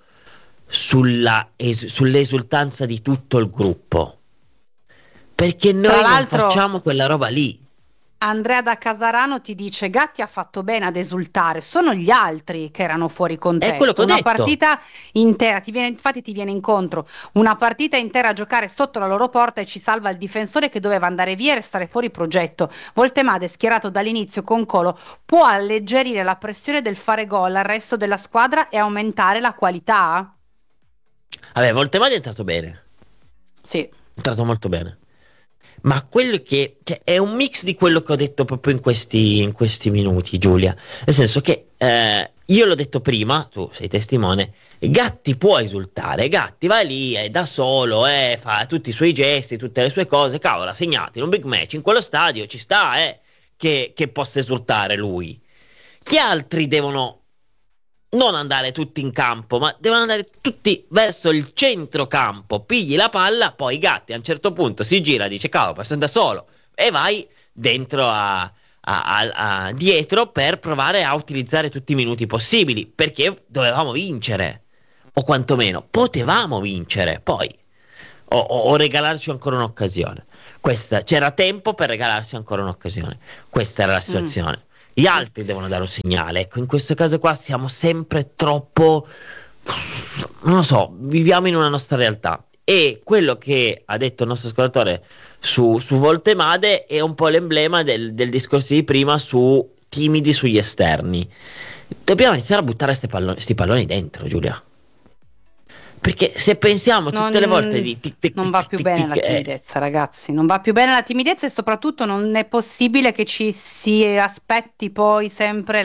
sull'esultanza di tutto il gruppo. Perché Tra noi non l'altro, facciamo quella roba lì. Andrea da Casarano ti dice: Gatti ha fatto bene ad esultare, sono gli altri che erano fuori È quello che contesto. ho Una detto. partita intera, infatti ti viene incontro, una partita intera a giocare sotto la loro porta e ci salva il difensore che doveva andare via e restare fuori progetto. Voltemade, schierato dall'inizio con Colo, può alleggerire la pressione del fare gol al resto della squadra e aumentare la qualità? Vabbè, Voltemade è entrato bene. Sì. È entrato molto bene. Ma quello che cioè, è un mix di quello che ho detto proprio in questi minuti, Giulia. Nel senso che io l'ho detto prima, tu sei testimone. Gatti può esultare, Gatti va lì, è da solo, fa tutti i suoi gesti, tutte le sue cose. Cavolo, ha segnato in un big match in quello stadio, ci sta, che possa esultare lui. Gli altri devono non andare tutti in campo, ma devono andare tutti verso il centrocampo. Pigli la palla, poi Gatti a un certo punto si gira, dice cavolo, sono da solo, e vai dentro dietro per provare a utilizzare tutti i minuti possibili, perché dovevamo vincere, o quantomeno potevamo vincere, poi o regalarci ancora un'occasione. C'era tempo per regalarsi ancora un'occasione. Questa era la situazione. Gli altri devono dare un segnale. Ecco, in questo caso qua siamo sempre troppo, non lo so, viviamo in una nostra realtà. E quello che ha detto il nostro ascoltatore su Voltemade è un po' l'emblema del discorso di prima su timidi sugli esterni. Dobbiamo iniziare a buttare sti palloni dentro, Giulia. Perché se pensiamo tutte le volte non va più bene la timidezza, ragazzi, non va più bene la timidezza, e soprattutto non è possibile che ci si aspetti poi sempre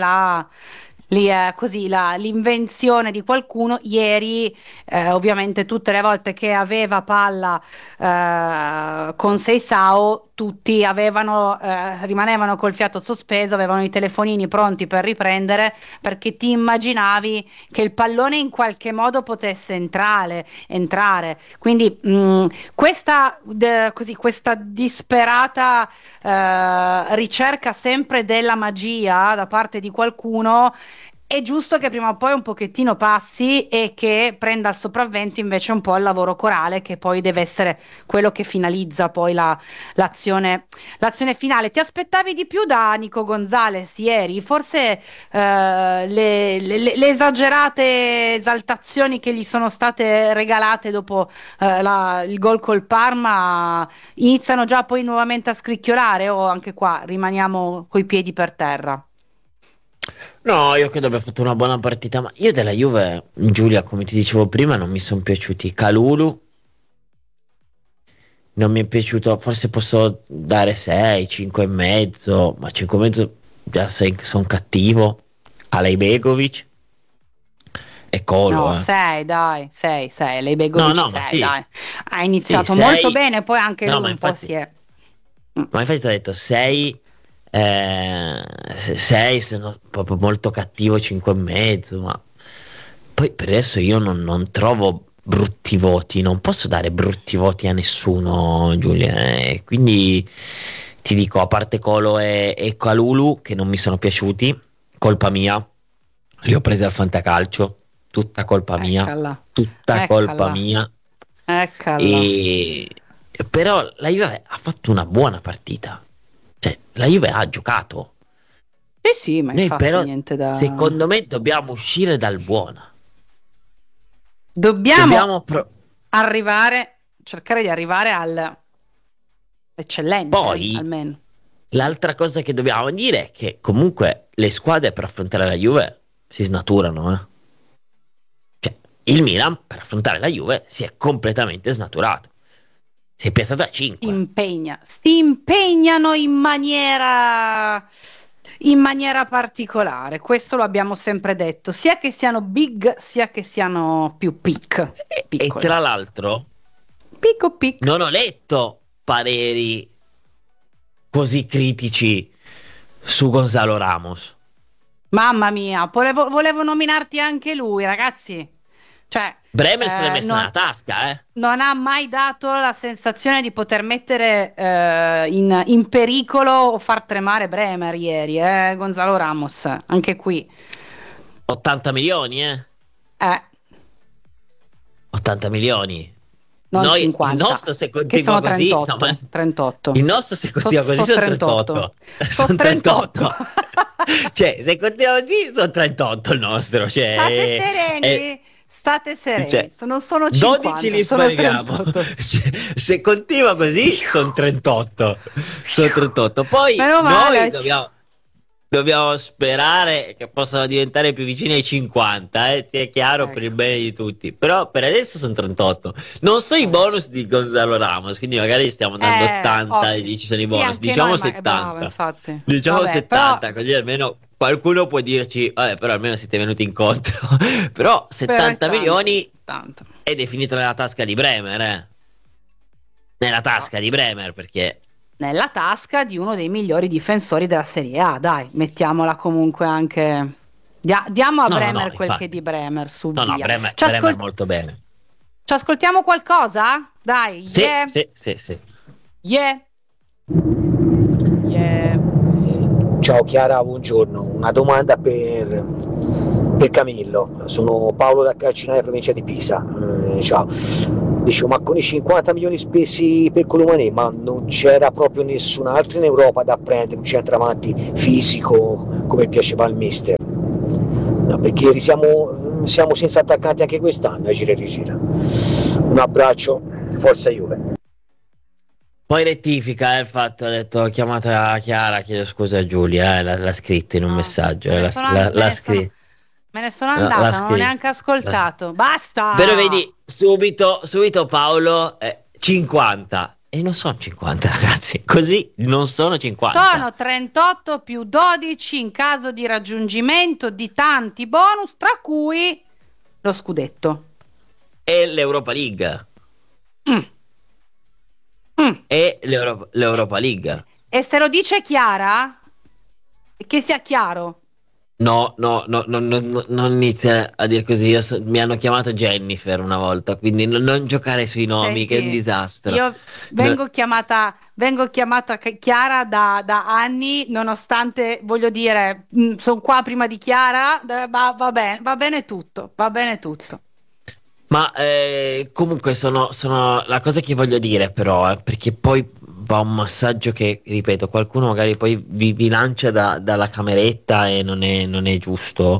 l'invenzione di qualcuno. Ieri ovviamente tutte le volte che aveva palla con Seisao, tutti rimanevano col fiato sospeso, avevano i telefonini pronti per riprendere, perché ti immaginavi che il pallone in qualche modo potesse entrare. Quindi questa disperata ricerca sempre della magia da parte di qualcuno, è giusto che prima o poi un pochettino passi e che prenda il sopravvento invece un po' il lavoro corale, che poi deve essere quello che finalizza poi l'azione finale. Ti aspettavi di più da Nico Gonzalez ieri? Forse le esagerate esaltazioni che gli sono state regalate dopo il gol col Parma iniziano già poi nuovamente a scricchiolare, o anche qua rimaniamo coi piedi per terra? No, io credo abbia fatto una buona partita, ma io della Juve, Giulia, come ti dicevo prima, non mi sono piaciuti. Kalulu non mi è piaciuto, forse posso dare 6, 5 e mezzo, ma 5 e mezzo già sono cattivo. Alejbegovic e Colo. No, 6, dai, 6, Alejbegovic, no, ma 6, sì. dai. Ha iniziato Sì, molto 6. bene, poi anche No, lui ma un po' infatti- si è... Ma infatti ti ho detto 6, 6 sono proprio molto cattivo, 5 e mezzo, ma poi per adesso io non trovo brutti voti, non posso dare brutti voti a nessuno, Giulia, quindi ti dico, a parte Colo e Kalulu che non mi sono piaciuti, colpa mia, li ho presi al fantacalcio, tutta colpa mia, Eccola. tutta colpa mia. Però la Juve ha fatto una buona partita, cioè la Juve ha giocato. Sì, ma Noi infatti però niente da... secondo me dobbiamo uscire dal buono. Dobbiamo cercare di arrivare all'eccellente, Poi almeno. l'altra cosa che dobbiamo dire è che comunque le squadre per affrontare la Juve si snaturano, Cioè, il Milan per affrontare la Juve si è completamente snaturato. Si è piazzato a 5. Si impegnano in maniera particolare, questo lo abbiamo sempre detto, sia che siano big sia che siano più E piccoli. tra l'altro Pic. non ho letto pareri così critici su Gonzalo Ramos. Mamma mia, volevo nominarti anche lui, ragazzi. Cioè, Bremer se l'è messa nella tasca, non ha mai dato la sensazione di poter mettere in pericolo o far tremare Bremer ieri, Gonzalo Ramos, anche qui. 80 milioni, 80 milioni. Non Noi, 50, il nostro se che continua sono così, 38. Il nostro se continua così sono 38. Sono 38. Cioè, se continua così sono 38 il nostro. Cioè, State sereni. State sereni, cioè, non sono 50, 12 li sono spariamo. 38. Se continua così sono 38. Sono 38. Poi Meno male. noi dobbiamo sperare che possano diventare più vicini ai 50, sia chiaro, Ecco. per il bene di tutti. Però per adesso sono 38. Non so i bonus di Gonzalo Ramos, quindi magari stiamo dando 80 ovvio. e dici sono i Sì, bonus. anche Diciamo noi, 70. bravo, infatti. Diciamo Vabbè, 70, però- così almeno qualcuno può dirci, però almeno siete venuti incontro. Però 70 tanto, milioni tanto. è definito nella tasca di Bremer, Nella tasca di Bremer, perché Nella tasca di uno dei migliori difensori della Serie A, dai, mettiamola comunque anche. Diamo a No, Bremer no, quel infatti. che è di Bremer, su no, via. Bremer Ci molto bene. Ci ascoltiamo qualcosa? Dai, Sì, yeah, sì. yeah, yeah. Ciao Chiara, buongiorno. Una domanda per Camillo. Sono Paolo da Calcinare, provincia di Pisa. Ciao. Dicevo, ma con i 50 milioni spesi per Colomani, ma non c'era proprio nessun altro in Europa da prendere un centravanti fisico come piaceva al mister? No, perché siamo senza attaccanti anche quest'anno, gira e rigira. Un abbraccio, forza Juve. Poi rettifica il fatto, ha detto chiamata Chiara, chiedo scusa a Giulia, l'ha scritto in un No, messaggio, me ne sono- l'ha scritto. Me ne sono No, andata, l'ha non ho scritto. neanche ascoltato. Basta! Però vedi, subito Paolo, 50. E non sono 50 ragazzi, così non sono 50. Sono 38 più 12 in caso di raggiungimento di tanti bonus, tra cui lo scudetto. E l'Europa League. Mm. E l'Europa League. E se lo dice Chiara, che sia chiaro. No, non inizia a dire così. Mi hanno chiamato Jennifer una volta, quindi non giocare sui nomi, Senti, che è un disastro. Io vengo chiamata Chiara da anni, nonostante, voglio dire, sono qua prima di Chiara, va bene tutto, va bene tutto. Ma comunque sono la cosa che voglio dire però, perché poi va un massaggio che, ripeto, qualcuno magari poi vi lancia dalla cameretta e non è giusto.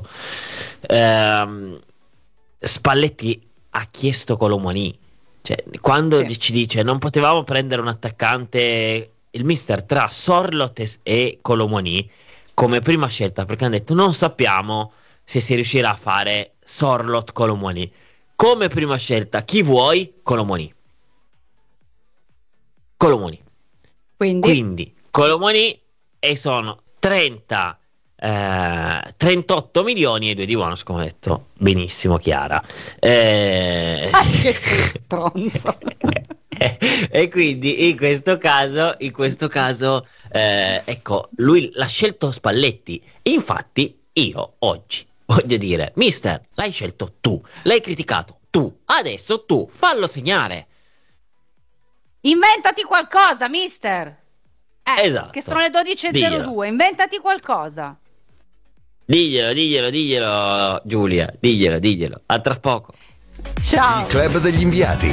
Spalletti ha chiesto Colomoni, cioè, quando Sì. ci dice non potevamo prendere un attaccante, il mister tra Sorloth e Colomoni come prima scelta, perché hanno detto non sappiamo se si riuscirà a fare Sorloth Colomoni. Come prima scelta, chi vuoi? Colomoni. Quindi Colomoni, e sono 38 milioni e 2 di bonus, come ho detto benissimo Chiara. Che stronzo. E quindi in questo caso ecco, lui l'ha scelto Spalletti. Infatti io oggi voglio dire, mister, l'hai scelto tu, l'hai criticato tu, adesso tu fallo segnare. Inventati qualcosa, mister. Esatto. Che sono le 12:02, Diglielo. inventati qualcosa. Diglielo, Giulia, diglielo. A tra poco. Ciao. Il club degli inviati.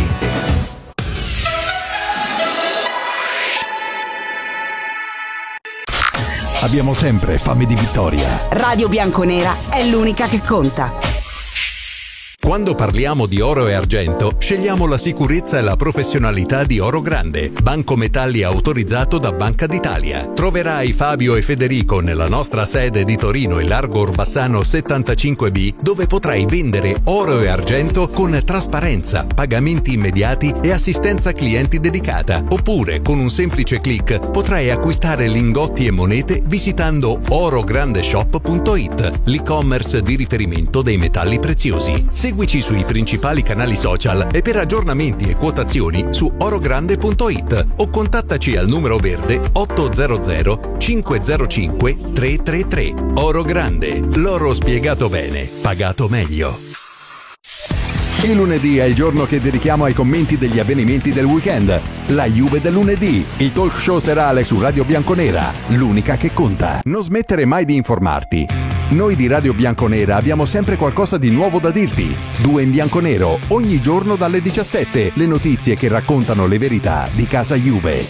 Abbiamo sempre fame di vittoria. Radio Bianconera è l'unica che conta. Quando parliamo di oro e argento, scegliamo la sicurezza e la professionalità di Oro Grande, banco metalli autorizzato da Banca d'Italia. Troverai Fabio e Federico nella nostra sede di Torino e Largo Orbassano 75B, dove potrai vendere oro e argento con trasparenza, pagamenti immediati e assistenza clienti dedicata. Oppure, con un semplice click, potrai acquistare lingotti e monete visitando orograndeshop.it, l'e-commerce di riferimento dei metalli preziosi. Seguici sui principali canali social e per aggiornamenti e quotazioni su orogrande.it o contattaci al numero verde 800 505 333. Oro Grande, l'oro spiegato bene, pagato meglio. Il lunedì è il giorno che dedichiamo ai commenti degli avvenimenti del weekend. La Juve del lunedì, il talk show serale su Radio Bianconera, l'unica che conta. Non smettere mai di informarti. Noi di Radio Bianconera abbiamo sempre qualcosa di nuovo da dirti. 2 in bianconero, ogni giorno dalle 17, le notizie che raccontano le verità di casa Juve.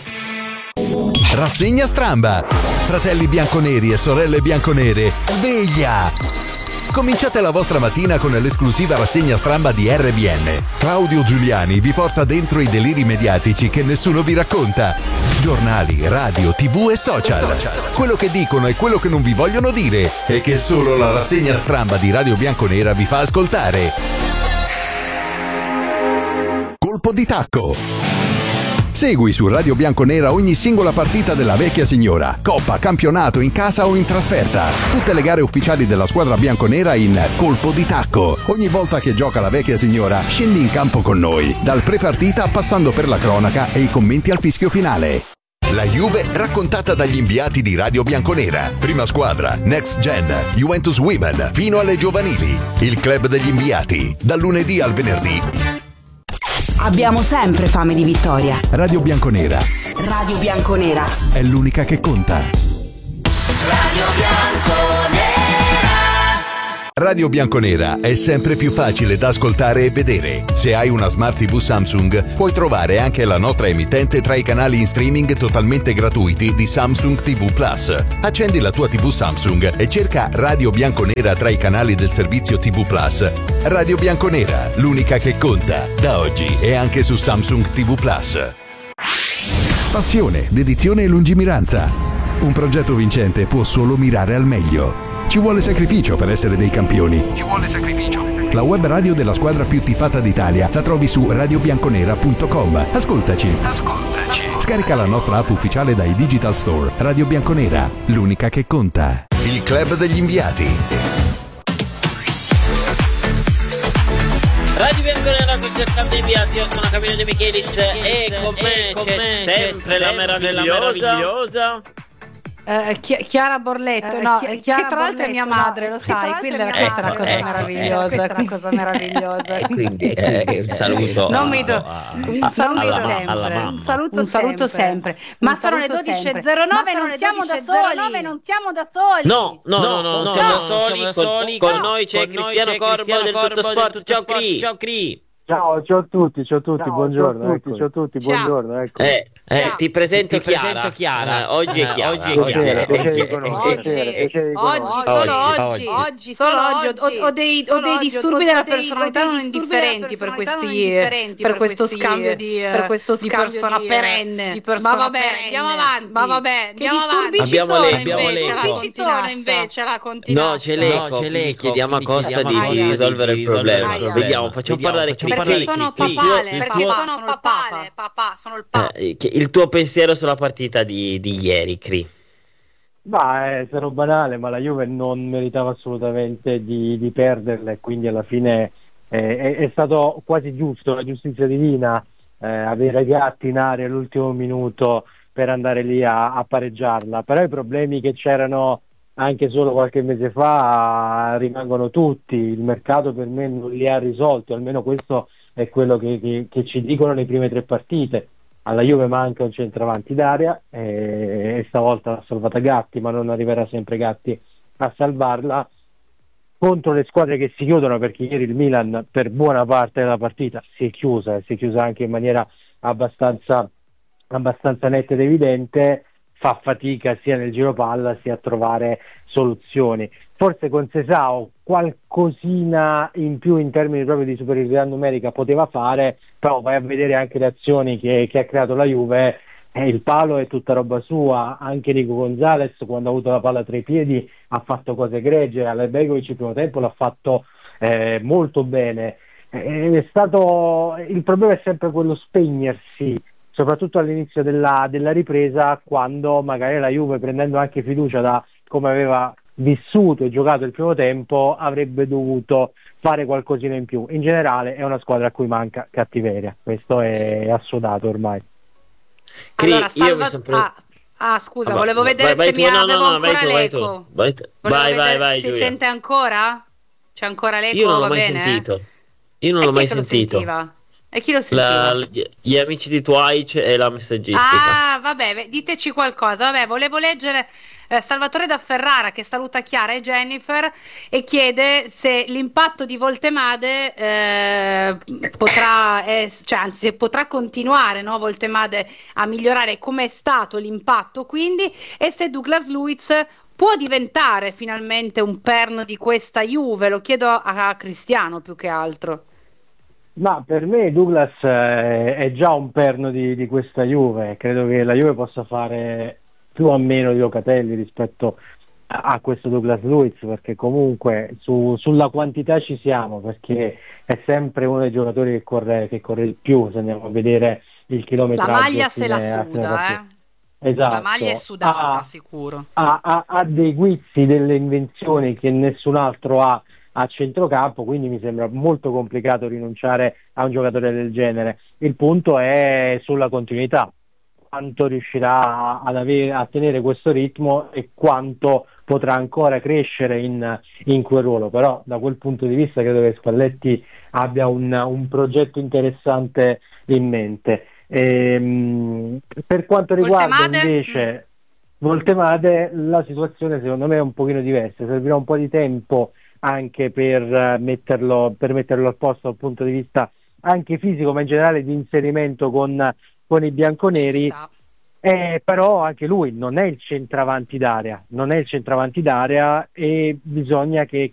Rassegna stramba. Fratelli bianconeri e sorelle bianconere, sveglia! Cominciate la vostra mattina con l'esclusiva rassegna stramba di RBN. Claudio Giuliani vi porta dentro i deliri mediatici che nessuno vi racconta. Giornali, radio, TV e social. Quello che dicono e quello che non vi vogliono dire e che solo la rassegna stramba di Radio Bianconera vi fa ascoltare. Colpo di tacco. Segui su Radio Bianconera ogni singola partita della vecchia signora, coppa, campionato, in casa o in trasferta. Tutte le gare ufficiali della squadra bianconera in Colpo di tacco. Ogni volta che gioca la vecchia signora, scendi in campo con noi, dal pre-partita passando per la cronaca e i commenti al fischio finale. La Juve raccontata dagli inviati di Radio Bianconera. Prima squadra, Next Gen, Juventus Women, fino alle giovanili. Il club degli inviati, dal lunedì al venerdì. Abbiamo sempre fame di vittoria. Radio Bianconera Radio Bianconera è l'unica che conta. Radio Bianconera. Radio Bianconera è sempre più facile da ascoltare e vedere. Se hai una Smart TV Samsung, puoi trovare anche la nostra emittente tra i canali in streaming totalmente gratuiti di Samsung TV Plus. Accendi la tua TV Samsung e cerca Radio Bianconera tra i canali del servizio TV Plus. Radio Bianconera, l'unica che conta, da oggi e anche su Samsung TV Plus. Passione, dedizione e lungimiranza. Un progetto vincente può solo mirare al meglio. Ci vuole sacrificio per essere dei campioni. Ci vuole sacrificio. La web radio della squadra più tifata d'Italia la trovi su radiobianconera.com. Ascoltaci. Scarica la nostra app ufficiale dai Digital Store. Radio Bianconera, l'unica che conta. Il club degli inviati. Radio Bianconera con il cambio inviati, io sono Camillo De Michelis e con me c'è sempre la meravigliosa Chiara Borletto, no, Chiara, che tra l'altro è mia madre, lo sai, questa è la cosa meravigliosa, questa è la cosa meravigliosa. Quindi un saluto un saluto sempre. Ma sono le 12:09, non siamo da soli. No, siamo soli, con noi c'è Cristiano Corbo del Tutto Sport. Ciao Cri. Ciao a tutti, buongiorno. Buongiorno, ecco. Ti presento Chiara. Oggi è Chiara. Oggi ho dei disturbi della personalità non indifferenti per questo scambio di persona perenne. Ma va bene, andiamo avanti. Che disturbi ci sono invece? La continua. No, c'è lei. Chiediamo a Costa di risolvere il problema. Vediamo, facciamo parlare perché sono papale, papà, sono il papa. Il tuo pensiero sulla partita di ieri, Cri? Sarò banale, ma la Juve non meritava assolutamente di perderla, quindi alla fine è stato quasi giusto, la giustizia divina, avere Gatti in area all'ultimo minuto per andare lì a pareggiarla. Però i problemi che c'erano anche solo qualche mese fa rimangono tutti, il mercato per me non li ha risolti, almeno questo è quello che ci dicono le prime 3 partite. Alla Juve manca un centravanti d'area e stavolta l'ha salvata Gatti, ma non arriverà sempre Gatti a salvarla contro le squadre che si chiudono, perché ieri il Milan per buona parte della partita si è chiusa anche in maniera abbastanza netta ed evidente. Fa fatica sia nel giro palla sia a trovare soluzioni. Forse con Sesao qualcosina in più in termini proprio di superiorità numerica poteva fare, però vai a vedere anche le azioni che ha creato la Juve, il palo è tutta roba sua. Anche Nico Gonzalez, quando ha avuto la palla tra i piedi, ha fatto cose egregie. Albergovic il primo tempo l'ha fatto molto bene. Il problema è sempre quello spegnersi, soprattutto all'inizio della ripresa, quando magari la Juve, prendendo anche fiducia da come aveva vissuto e giocato il primo tempo, avrebbe dovuto fare qualcosina in più. In generale è una squadra a cui manca cattiveria, questo è assodato ormai. Allora, scusa, volevo vedere se mi avevo ancora l'eco. Vai, si sente ancora? C'è ancora l'eco? Io non l'ho mai sentito. E chi lo sentiva? Gli amici di Twitch e la messaggistica. Vabbè, diteci qualcosa. Vabbè, volevo leggere Salvatore da Ferrara, che saluta Chiara e Jennifer e chiede se l'impatto di Voltemade potrà continuare, no? Voltemade a migliorare, come è stato l'impatto, quindi, e se Douglas Luiz può diventare finalmente un perno di questa Juve? Lo chiedo a Cristiano più che altro. Ma per me Douglas è già un perno di questa Juve, credo che la Juve possa fare più o meno di Locatelli rispetto a questo Douglas Luiz, perché comunque sulla quantità ci siamo, perché è sempre uno dei giocatori che corre di più, se andiamo a vedere il chilometraggio. La maglia a se la fine suda, partita. Esatto. La maglia è sudata, sicuro. Ha dei guizzi, delle invenzioni che nessun altro ha a centrocampo, quindi mi sembra molto complicato rinunciare a un giocatore del genere. Il punto è sulla continuità, quanto riuscirà a tenere questo ritmo e quanto potrà ancora crescere in quel ruolo. Però da quel punto di vista credo che Spalletti abbia un progetto interessante in mente. Per quanto riguarda invece Voltemade, la situazione secondo me è un pochino diversa, servirà un po' di tempo anche per metterlo al posto dal punto di vista anche fisico, ma in generale di inserimento con i bianconeri. Però anche lui non è il centravanti d'area, e bisogna che